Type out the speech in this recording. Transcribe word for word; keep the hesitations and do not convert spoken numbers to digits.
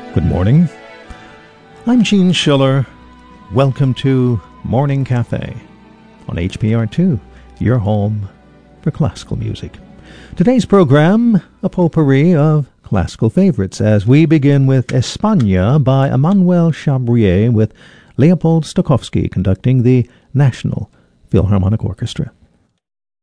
Good morning. I'm Gene Schiller. Welcome to Morning Cafe on H P R two, your home for classical music. Today's program, a potpourri of classical favorites, as we begin with España by Emmanuel Chabrier with Leopold Stokowski conducting the National Philharmonic Orchestra.